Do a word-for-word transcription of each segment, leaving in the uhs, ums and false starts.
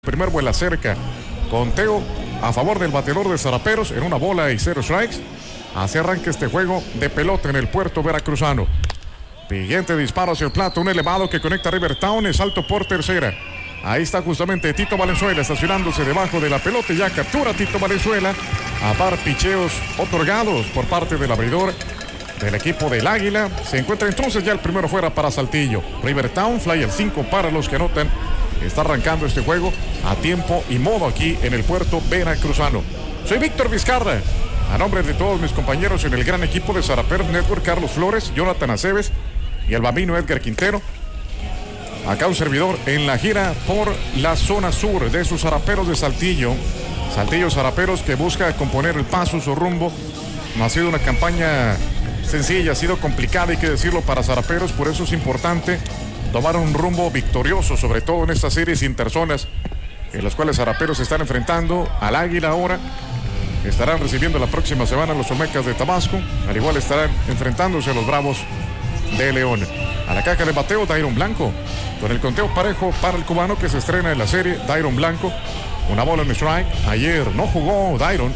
Primer vuela cerca, conteo a favor del bateador de Zaraperos en una bola y cero strikes. Así arranca este juego de pelota en el puerto veracruzano. Siguiente disparo hacia el plato, un elevado que conecta a Rivertown, es salto por tercera. Ahí está justamente Tito Valenzuela estacionándose debajo de la pelota y ya captura Tito Valenzuela. A par picheos otorgados por parte del abridor del equipo del Águila. Se encuentra entonces ya el primero fuera para Saltillo. Rivertown, fly al cinco para los que anotan. Está arrancando este juego a tiempo y modo aquí en el puerto veracruzano. Soy Víctor Vizcarra. A nombre de todos mis compañeros en el gran equipo de Zaraperos Network, Carlos Flores, Jonathan Aceves y el bambino Edgar Quintero. Acá un servidor en la gira por la zona sur de sus Zaraperos de Saltillo. Saltillo Zaraperos que busca componer el paso, su rumbo. No ha sido una campaña sencilla, ha sido complicada, hay que decirlo, para Zaraperos. Por eso es importante tomar un rumbo victorioso, sobre todo en estas series interzonas en las cuales Zaraperos se están enfrentando al Águila ahora. Estarán recibiendo la próxima semana los Olmecas de Tabasco. Al igual estarán enfrentándose a los Bravos de León. A la caja de bateo, Dairon Blanco. Con el conteo parejo para el cubano que se estrena en la serie, Dairon Blanco. Una bola en strike. Ayer no jugó Dairon.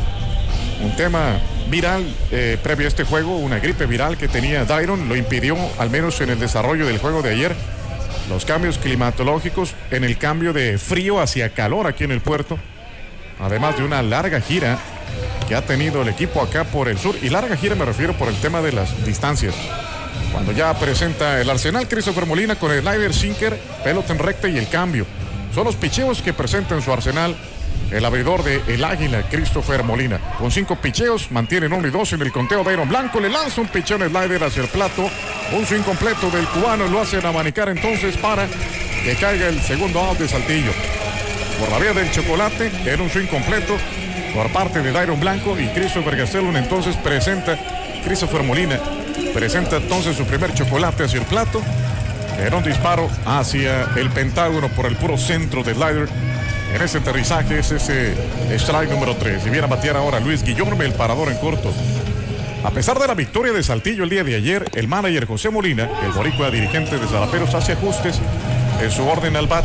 Un tema viral eh, previo a este juego, una gripe viral que tenía Dairon, lo impidió al menos en el desarrollo del juego de ayer. Los cambios climatológicos en el cambio de frío hacia calor aquí en el puerto. Además de una larga gira que ha tenido el equipo acá por el sur. Y larga gira me refiero por el tema de las distancias. Cuando ya presenta el arsenal Christopher Molina con el slider, sinker, pelota en recta y el cambio. Son los picheos que presenta en su arsenal el abridor de el Águila, Christopher Molina. Con cinco picheos, mantienen uno y dos en el conteo. Dairon Blanco le lanza un picheo en slider hacia el plato. Un swing completo del cubano, lo hacen abanicar entonces para que caiga el segundo out de Saltillo. Por la vía del chocolate, era un swing completo por parte de Dairon Blanco y Christopher Gastelum entonces presenta, Christopher Molina presenta entonces su primer chocolate hacia el plato. Era un disparo hacia el pentágono por el puro centro del slider. En ese aterrizaje es ese strike número tres. Y viene a batear ahora Luis Guillorme, el parador en corto. A pesar de la victoria de Saltillo el día de ayer, el manager José Molina, el boricua dirigente de Zaraperos, hace ajustes en su orden al bat.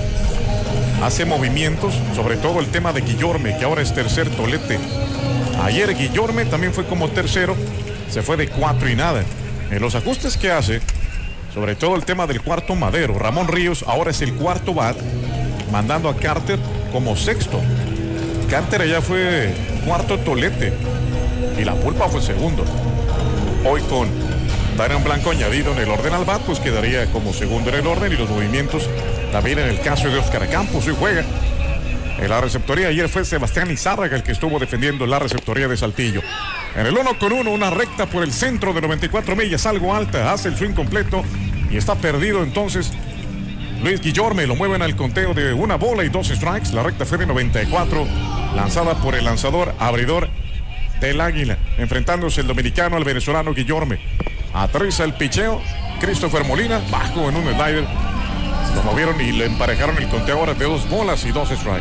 Hace movimientos, sobre todo el tema de Guillorme, que ahora es tercer tolete. Ayer Guillorme también fue como tercero, se fue de cuatro y nada. En los ajustes que hace, sobre todo el tema del cuarto madero, Ramón Ríos ahora es el cuarto bat, mandando a Carter como sexto. Carter allá fue cuarto tolete y la pulpa fue segundo. Hoy con Dairon Blanco añadido en el orden al bat, pues quedaría como segundo en el orden. Y los movimientos también en el caso de Oscar Campos, hoy juega en la receptoría. Ayer fue Sebastián Izárraga el que estuvo defendiendo la receptoría de Saltillo. En el uno con uno, una recta por el centro de noventa y cuatro millas, algo alta, hace el swing completo y está perdido entonces Luis Guillorme. Lo mueven al conteo de una bola y dos strikes. La recta fue de noventa y cuatro, lanzada por el lanzador abridor del Águila, enfrentándose el dominicano al venezolano Guillorme. Aterriza el picheo, Christopher Molina bajo en un slider. Lo movieron y le emparejaron el conteo ahora de dos bolas y dos strikes.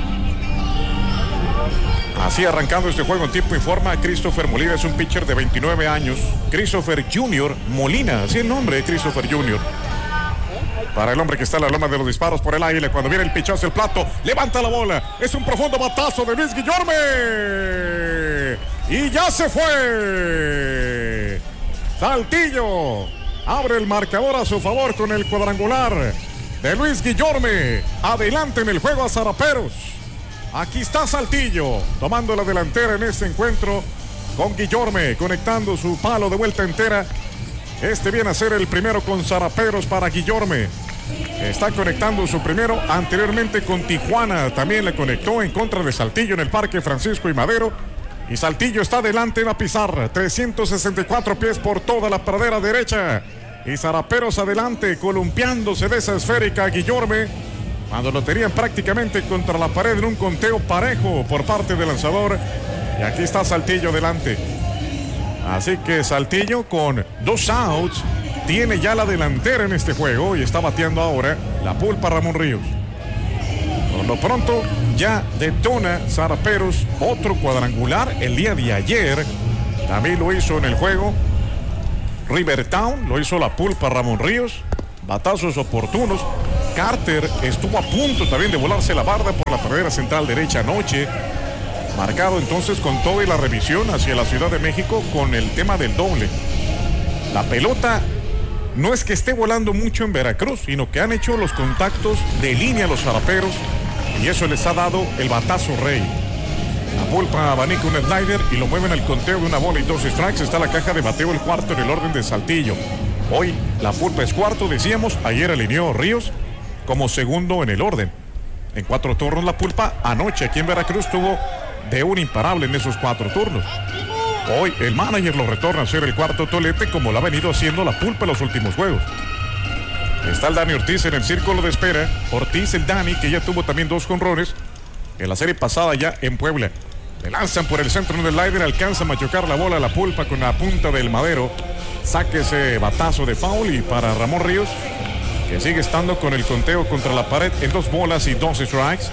Así arrancando este juego en tiempo y forma. Christopher Molina es un pitcher de veintinueve años. Christopher Junior Molina, así el nombre de Christopher Junior Para el hombre que está en la loma de los disparos por el Águila. Cuando viene el picheo hacia el plato, levanta la bola. Es un profundo batazo de Luis Guillorme. Y ya se fue. Saltillo abre el marcador a su favor con el cuadrangular de Luis Guillorme. Adelante en el juego a Zaraperos. Aquí está Saltillo tomando la delantera en este encuentro con Guillorme, conectando su palo de vuelta entera. Este viene a ser el primero con Zaraperos para Guillorme. Está conectando su primero, anteriormente con Tijuana. También le conectó en contra de Saltillo en el Parque Francisco y Madero. Y Saltillo está adelante en la pizarra. trescientos sesenta y cuatro pies por toda la pradera derecha. Y Zaraperos adelante, columpiándose de esa esférica Guillorme, cuando lo tenían prácticamente contra la pared en un conteo parejo por parte del lanzador. Y aquí está Saltillo adelante. Así que Saltillo con dos outs tiene ya la delantera en este juego y está bateando ahora la pulpa Ramón Ríos. Por lo pronto ya detona Zaraperos otro cuadrangular el día de ayer. También lo hizo en el juego Rivertown, lo hizo la pulpa Ramón Ríos. Batazos oportunos. Carter estuvo a punto también de volarse la barda por la pradera central derecha anoche. Marcado entonces con toda la revisión hacia la Ciudad de México con el tema del doble. La pelota no es que esté volando mucho en Veracruz, sino que han hecho los contactos de línea los zaraperos y eso les ha dado el batazo rey. La pulpa abanica un slider y lo mueven al conteo de una bola y dos strikes. Está la caja de bateo, el cuarto en el orden de Saltillo. Hoy la pulpa es cuarto, decíamos. Ayer alineó Ríos como segundo en el orden. En cuatro turnos la pulpa. Anoche aquí en Veracruz tuvo de un imparable en esos cuatro turnos. Hoy el manager lo retorna a hacer el cuarto tolete como lo ha venido haciendo la pulpa en los últimos juegos. Está el Dani Ortiz en el círculo de espera. Ortiz, el Dani, que ya tuvo también dos jonrones en la serie pasada ya en Puebla. Le lanzan por el centro del slider, alcanza a machucar la bola a la pulpa con la punta del madero. Saque ese batazo de foul y para Ramón Ríos, que sigue estando con el conteo contra la pared en dos bolas y dos strikes.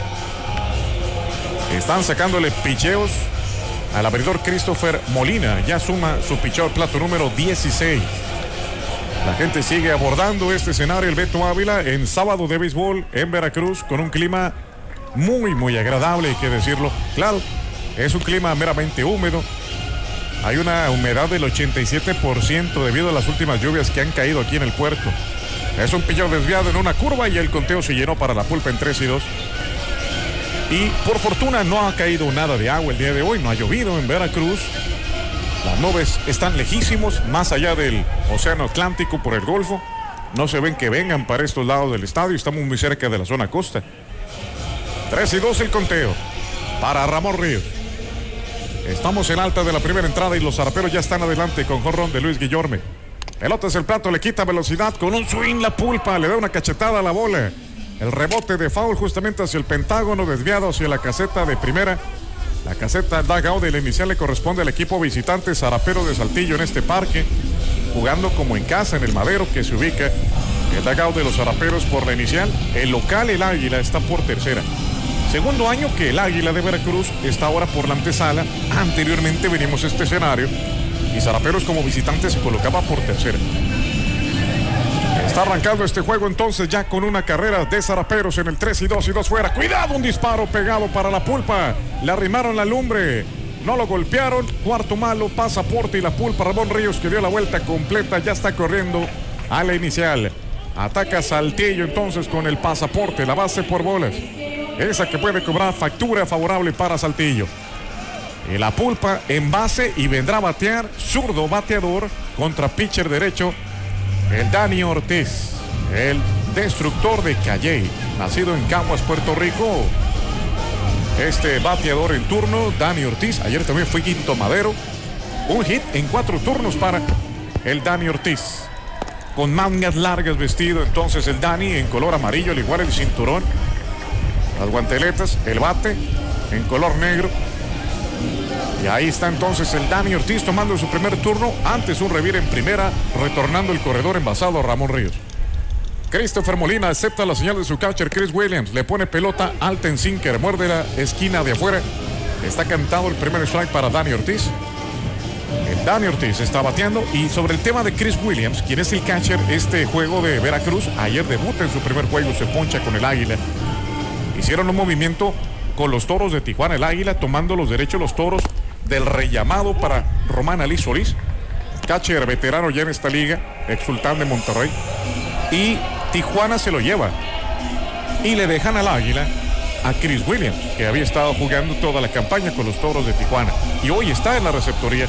Están sacándole picheos al abridor Christopher Molina. Ya suma su picheo al plato número dieciséis. La gente sigue abordando este escenario. El Beto Ávila en sábado de béisbol en Veracruz con un clima muy, muy agradable, hay que decirlo. Claro, es un clima meramente húmedo. Hay una humedad del ochenta y siete por ciento debido a las últimas lluvias que han caído aquí en el puerto. Es un picheo desviado en una curva y el conteo se llenó para la pulpa en tres y dos. Y por fortuna no ha caído nada de agua el día de hoy, no ha llovido en Veracruz. Las nubes están lejísimos, más allá del océano Atlántico por el Golfo. No se ven que vengan para estos lados del estadio, estamos muy cerca de la zona costa. tres y dos el conteo para Ramón Ríos. Estamos en alta de la primera entrada y los zaraperos ya están adelante con jonrón de Luis Guillorme. Pelota es el plato, le quita velocidad con un swing la pulpa, le da una cachetada a la bola. El rebote de foul justamente hacia el pentágono, desviado hacia la caseta de primera. La caseta dugout de la inicial le corresponde al equipo visitante zarapero de Saltillo en este parque, jugando como en casa en el Madero, que se ubica el dugout de los zaraperos por la inicial. El local, el Águila, está por tercera. Segundo año que el Águila de Veracruz está ahora por la antesala. Anteriormente venimos a este escenario y zaraperos como visitante se colocaba por tercera. Está arrancando este juego entonces ya con una carrera de zaraperos en el tres y dos y dos fuera. Cuidado, un disparo pegado para la pulpa. Le arrimaron la lumbre. No lo golpearon. Cuarto malo, pasaporte y la pulpa. Ramón Ríos, que dio la vuelta completa, ya está corriendo a la inicial. Ataca Saltillo entonces con el pasaporte, la base por bolas. Esa que puede cobrar factura favorable para Saltillo. Y la pulpa en base y vendrá a batear zurdo bateador contra pitcher derecho. El Dani Ortiz, el destructor de Calley, nacido en Caguas, Puerto Rico. Este bateador en turno, Dani Ortiz, ayer también fue quinto madero. Un hit en cuatro turnos para el Dani Ortiz. Con mangas largas vestido entonces el Dani en color amarillo, al igual el cinturón. Las guanteletas, el bate en color negro. Y ahí está entonces el Dani Ortiz tomando su primer turno. Antes un revire en primera, retornando el corredor envasado a Ramón Ríos. Christopher Molina acepta la señal de su catcher Chris Williams. Le pone pelota alta en sinker, muerde la esquina de afuera. Está cantado el primer strike para Dani Ortiz. El Dani Ortiz está bateando. Y sobre el tema de Chris Williams, quien es el catcher este juego de Veracruz, ayer debuta en su primer juego, se poncha con el Águila. Hicieron un movimiento con los Toros de Tijuana, el Águila tomando los derechos los Toros del rellamado para Román Ali Solís, catcher veterano ya en esta liga, ex Sultán de Monterrey, y Tijuana se lo lleva y le dejan al Águila a Chris Williams, que había estado jugando toda la campaña con los Toros de Tijuana y hoy está en la receptoría,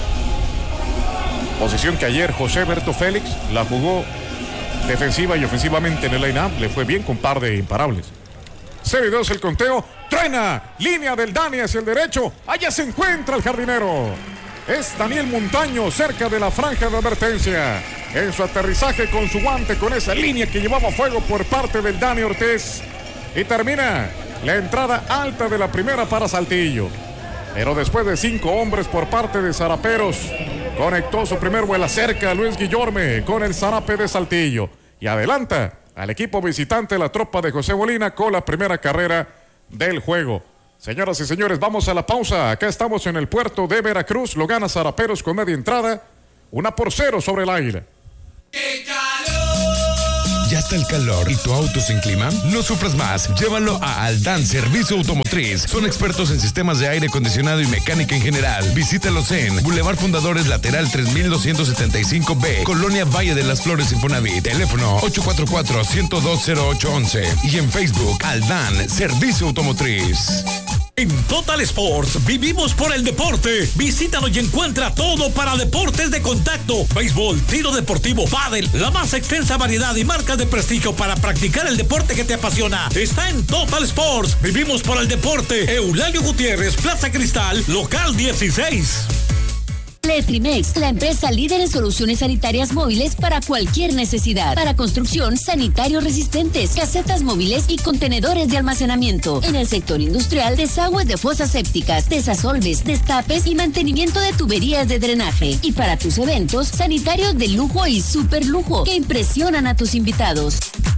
posición que ayer José Berto Félix la jugó defensiva y ofensivamente en el line-up, le fue bien con par de imparables. cero y dos el conteo, truena, línea del Dani hacia el derecho, allá se encuentra el jardinero. Es Daniel Montaño cerca de la franja de advertencia. En su aterrizaje con su guante, con esa línea que llevaba fuego por parte del Dani Ortiz. Y termina la entrada alta de la primera para Saltillo. Pero después de cinco hombres por parte de zaraperos, conectó su primer vuela cerca a Luis Guillorme con el zarape de Saltillo. Y adelanta al equipo visitante, la tropa de José Molina, con la primera carrera del juego. Señoras y señores, vamos a la pausa. Acá estamos en el puerto de Veracruz. Lo gana zaraperos con media entrada. Una por cero sobre el Águila. ¡Qué calor! ¿Ya está el calor y tu auto sin clima? No sufras más, llévalo a Aldán Servicio Automotriz. Son expertos en sistemas de aire acondicionado y mecánica en general. Visítalos en Boulevard Fundadores Lateral tres mil doscientos setenta y cinco B, Colonia Valle de las Flores, Infonavit. Teléfono ocho cuatro cuatro, uno cero dos, cero ocho uno uno y en Facebook Aldán Servicio Automotriz. En Total Sports vivimos por el deporte. Visítanos y encuentra todo para deportes de contacto: béisbol, tiro deportivo, pádel, la más extensa variedad y marcas de prestigio para practicar el deporte que te apasiona. Está en Total Sports. Vivimos por el deporte. Eulalio Gutiérrez, Plaza Cristal, local dieciséis. Letrimex, la empresa líder en soluciones sanitarias móviles para cualquier necesidad. Para construcción, sanitarios resistentes, casetas móviles y contenedores de almacenamiento. En el sector industrial, desagües de fosas sépticas, desasolves, destapes y mantenimiento de tuberías de drenaje. Y para tus eventos, sanitarios de lujo y super lujo que impresionan a tus invitados.